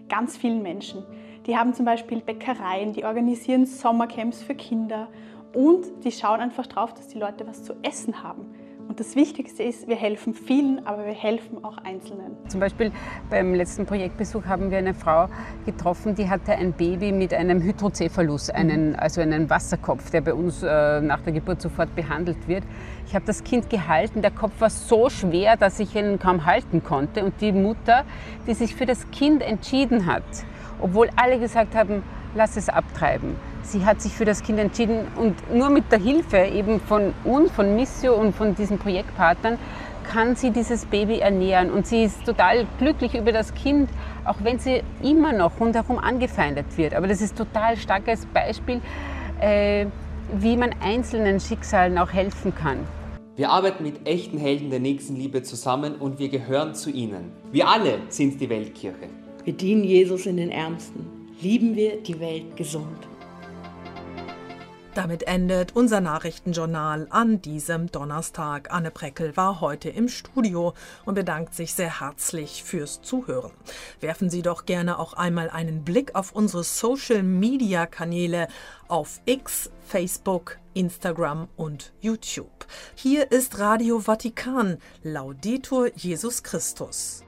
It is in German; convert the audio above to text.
ganz vielen Menschen. Die haben zum Beispiel Bäckereien, die organisieren Sommercamps für Kinder und die schauen einfach drauf, dass die Leute was zu essen haben. Und das Wichtigste ist, wir helfen vielen, aber wir helfen auch Einzelnen. Zum Beispiel beim letzten Projektbesuch haben wir eine Frau getroffen, die hatte ein Baby mit einem Hydrocephalus, also einen Wasserkopf, der bei uns nach der Geburt sofort behandelt wird. Ich habe das Kind gehalten, der Kopf war so schwer, dass ich ihn kaum halten konnte. Und die Mutter, die sich für das Kind entschieden hat, obwohl alle gesagt haben, lass es abtreiben. Sie hat sich für das Kind entschieden und nur mit der Hilfe eben von uns, von Missio und von diesen Projektpartnern kann sie dieses Baby ernähren. Und sie ist total glücklich über das Kind, auch wenn sie immer noch rundherum angefeindet wird. Aber das ist ein total starkes Beispiel, wie man einzelnen Schicksalen auch helfen kann. Wir arbeiten mit echten Helden der Nächstenliebe zusammen und wir gehören zu ihnen. Wir alle sind die Weltkirche. Wir dienen Jesus in den Ärmsten. Lieben wir die Welt gesund. Damit endet unser Nachrichtenjournal an diesem Donnerstag. Anne Preckel war heute im Studio und bedankt sich sehr herzlich fürs Zuhören. Werfen Sie doch gerne auch einmal einen Blick auf unsere Social-Media-Kanäle auf X, Facebook, Instagram und YouTube. Hier ist Radio Vatikan. Laudetur Jesus Christus.